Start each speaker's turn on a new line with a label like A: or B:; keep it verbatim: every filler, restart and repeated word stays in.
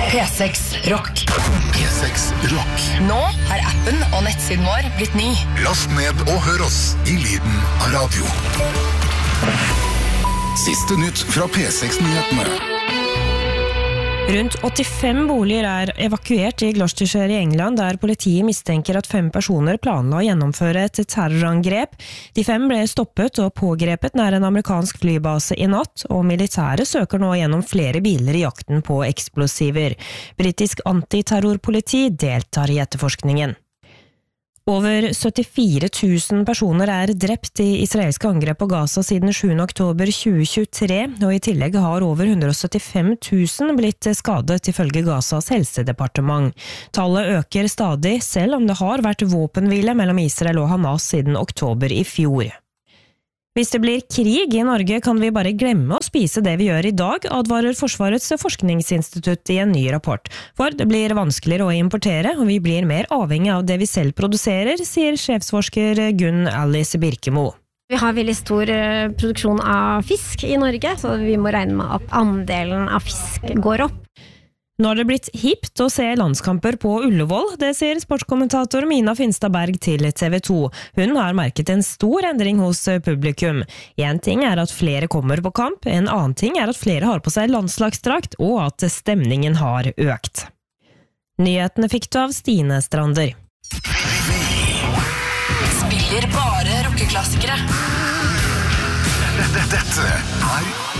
A: P seks Rock.
B: P seks Rock.
A: Nå er appen og nettsiden vår blitt ny.
B: Last ned og hør oss i lyden av radio. Siste nytt fra P seks-nyhetene.
C: Rundt åttifem boliger er evakuert i Gloucestershire i England, der politiet mistenker at fem personer planla å gjennomføre et terrorangrep. De fem ble stoppet og pågrepet nær en amerikansk flybase i natt, og militæret søker nå gjennom flere biler i jakten på eksplosiver. Britisk antiterrorpoliti deltar i etterforskningen. Over syttifire tusen personer er drept i israelske angrep på Gaza siden sjuende oktober tjue tjuetre, og i tillegg har over hundre og syttifem tusen blitt skadet ifølge Gazas helsedepartement. Tallet øker stadig, selv om det har vært våpenhvile mellom Israel og Hamas siden oktober i fjor. Hvis det blir krig i Norge, kan vi bare glemme å spise det vi gjør i dag, advarer Forsvarets forskningsinstitutt i en ny rapport. For det blir vanskeligere å importere, og vi blir mer avhengig av det vi selv produserer, sier sjefsforsker Gunn Alice Birkemo.
D: Vi har veldig stor produksjon av fisk i Norge, så vi må regne med at andelen av fisk går opp.
C: Nå har det blitt hipt å se landskamper på Ullevål, det sier sportskommentator Mina Finstad Berg til T V to. Hun har merket en stor endring hos publikum. En ting er at flere kommer på kamp, en annen ting er at flere har på seg landslagsdrakt, og at stemningen har økt. Nyhetene fikk du av Stine Strander.
A: Spiller bare rockeklassikere.
B: Dette er